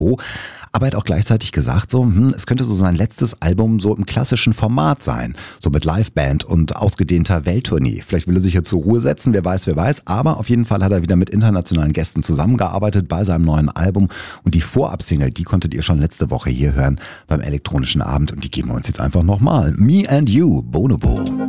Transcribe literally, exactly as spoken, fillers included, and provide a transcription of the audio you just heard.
Aber er hat auch gleichzeitig gesagt, so, hm, es könnte so sein letztes Album so im klassischen Format sein. So mit Liveband und ausgedehnter Welttournee. Vielleicht will er sich ja zur Ruhe setzen, wer weiß, wer weiß. Aber auf jeden Fall hat er wieder mit internationalen Gästen zusammengearbeitet bei seinem neuen Album. Und die Vorab-Single, die konntet ihr schon letzte Woche hier hören beim elektronischen Abend. Und die geben wir uns jetzt einfach nochmal. Me and You, Bonobo.